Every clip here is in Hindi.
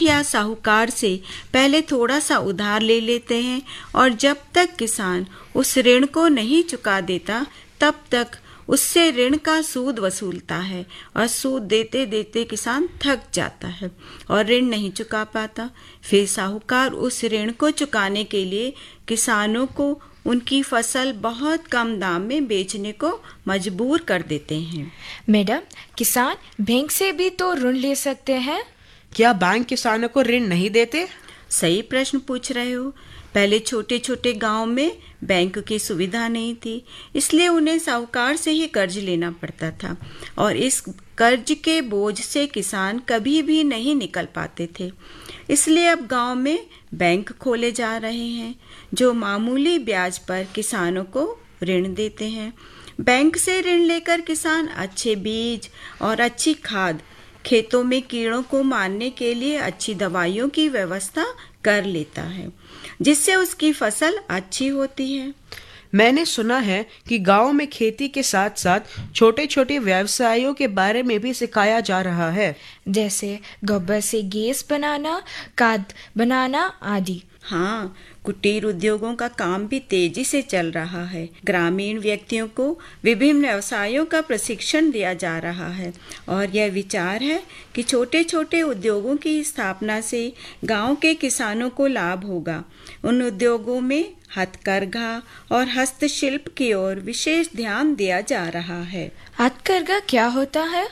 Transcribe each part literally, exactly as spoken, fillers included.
सेठ या साहूकार से पहले थोड़ा सा उधार ले लेते हैं और जब तक किसान उस ऋण को नहीं चुका देता तब तक उससे ऋण का सूद वसूलता है और सूद देते देते किसान थक जाता है और ऋण नहीं चुका पाता। फिर साहूकार उस ऋण को चुकाने के लिए किसानों को उनकी फसल बहुत कम दाम में बेचने को मजबूर कर देते हैं। मैडम, किसान बैंक से भी तो ऋण ले सकते हैं। क्या बैंक किसानों को ऋण नहीं देते? सही प्रश्न पूछ रहे हो। पहले छोटे छोटे गांव में बैंक की सुविधा नहीं थी, इसलिए उन्हें साहूकार से ही कर्ज लेना पड़ता था और इस कर्ज के बोझ से किसान कभी भी नहीं निकल पाते थे। इसलिए अब गांव में बैंक खोले जा रहे हैं जो मामूली ब्याज पर किसानों को ऋण देते हैं। बैंक से ऋण लेकर किसान अच्छे बीज और अच्छी खाद, खेतों में कीड़ों को मारने के लिए अच्छी दवाइयों की व्यवस्था कर लेता है, जिससे उसकी फसल अच्छी होती है। मैंने सुना है कि गांव में खेती के साथ साथ छोटे छोटे व्यवसायों के बारे में भी सिखाया जा रहा है, जैसे गोबर से गैस बनाना, खाद बनाना आदि। हाँ, कुटीर उद्योगों का काम भी तेजी से चल रहा है। ग्रामीण व्यक्तियों को विभिन्न व्यवसायों का प्रशिक्षण दिया जा रहा है और यह विचार है कि छोटे छोटे उद्योगों की स्थापना से गांव के किसानों को लाभ होगा। उन उद्योगों में हथकरघा और हस्तशिल्प की ओर विशेष ध्यान दिया जा रहा है। हथकरघा क्या होता है?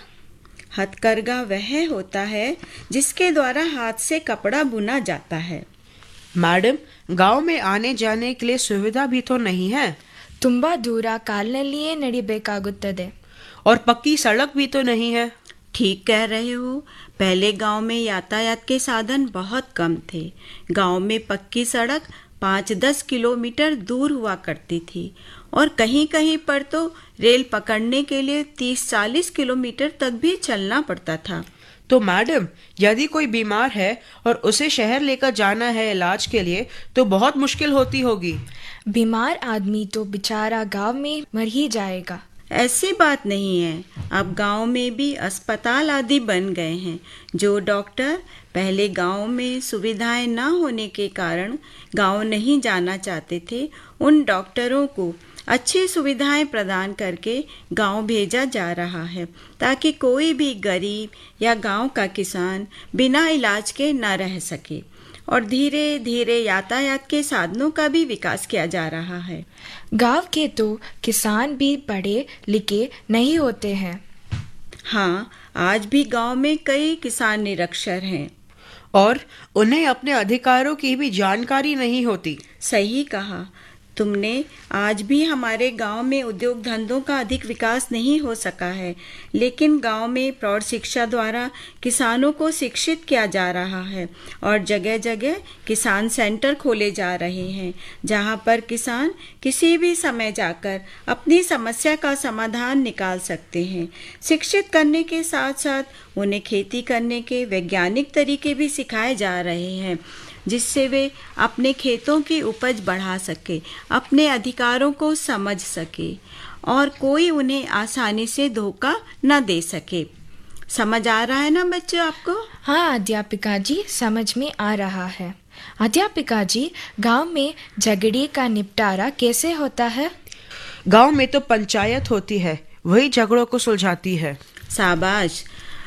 हथकरघा वह होता है जिसके द्वारा हाथ से कपड़ा बुना जाता है। मैडम, गांव में आने जाने के लिए सुविधा भी तो नहीं है। ತುಂಬಾ ದೂರ ಕಾಲ್ನಲ್ಲಿಯೇ ನಡಿಬೇಕಾಗುತ್ತದೆ और पक्की सड़क भी तो नहीं है। ठीक कह रहे हो। पहले गांव में यातायात के साधन बहुत कम थे। गांव में पक्की सड़क पाँच दस किलोमीटर दूर हुआ करती थी और कहीं कहीं पर तो रेल पकड़ने के लिए तीस चालीस किलोमीटर तक भी चलना पड़ता था। तो मैडम, यदि कोई बीमार है और उसे शहर लेकर जाना है इलाज के लिए तो बहुत मुश्किल होती होगी। बीमार आदमी तो बेचारा गांव में मर ही जाएगा। ऐसी बात नहीं है। अब गांव में भी अस्पताल आदि बन गए हैं। जो डॉक्टर पहले गांव में सुविधाएं न होने के कारण गांव नहीं जाना चाहते थे, उन डॉक्टरों को अच्छी सुविधाएं प्रदान करके गांव भेजा जा रहा है ताकि कोई भी गरीब या गांव का किसान बिना इलाज के न रह सके। और धीरे धीरे यातायात के साधनों का भी विकास किया जा रहा है। गांव के तो किसान भी पढ़े लिखे नहीं होते हैं। हाँ, आज भी गांव में कई किसान निरक्षर हैं और उन्हें अपने अधिकारों की भी जानकारी नहीं होती। सही कहा तुमने। आज भी हमारे गांव में उद्योग धंधों का अधिक विकास नहीं हो सका है, लेकिन गांव में प्रौढ़ शिक्षा द्वारा किसानों को शिक्षित किया जा रहा है और जगह जगह किसान सेंटर खोले जा रहे हैं जहां पर किसान किसी भी समय जाकर अपनी समस्या का समाधान निकाल सकते हैं। शिक्षित करने के साथ साथ उन्हें खेती करने के वैज्ञानिक तरीके भी सिखाए जा रहे हैं, जिससे वे अपने खेतों की उपज बढ़ा सके, अपने अधिकारों को समझ सके और कोई उन्हें आसानी से धोखा न दे सके। समझ आ रहा है ना बच्चों आपको? हाँ अध्यापिका जी, समझ में आ रहा है। अध्यापिका जी, गांव में झगड़े का निपटारा कैसे होता है? गांव में तो पंचायत होती है, वही झगड़ों को सुलझाती है। शाबाश।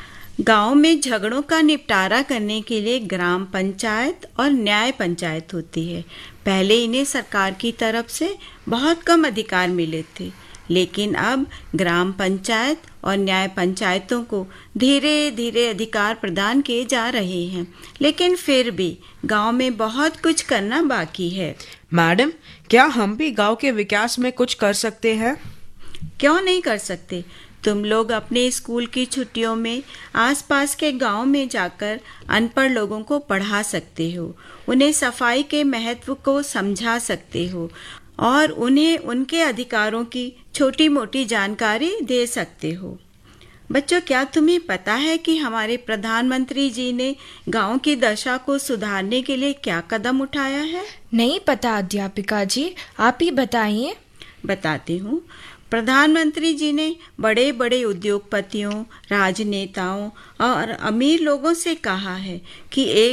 गांव में झगड़ों का निपटारा करने के लिए ग्राम पंचायत और न्याय पंचायत होती है। पहले इन्हें सरकार की तरफ से बहुत कम अधिकार मिले थे, लेकिन अब ग्राम पंचायत और न्याय पंचायतों को धीरे धीरे अधिकार प्रदान किए जा रहे हैं, लेकिन फिर भी गांव में बहुत कुछ करना बाकी है। मैडम, क्या हम भी गांव के विकास में कुछ कर सकते हैं? क्यों नहीं कर सकते। तुम लोग अपने स्कूल की छुट्टियों में आसपास के गांव में जाकर अनपढ़ लोगों को पढ़ा सकते हो, उन्हें सफाई के महत्व को समझा सकते हो और उन्हें उनके अधिकारों की छोटी मोटी जानकारी दे सकते हो। बच्चों, क्या तुम्हें पता है कि हमारे प्रधानमंत्री जी ने गांव की दशा को सुधारने के लिए क्या कदम उठाया है? नहीं पता अध्यापिका जी, आप ही बताइए। बताती हूँ। प्रधानमंत्री जी ने बड़े बड़े उद्योगपतियों, राजनेताओं और अमीर लोगों से कहा है कि एक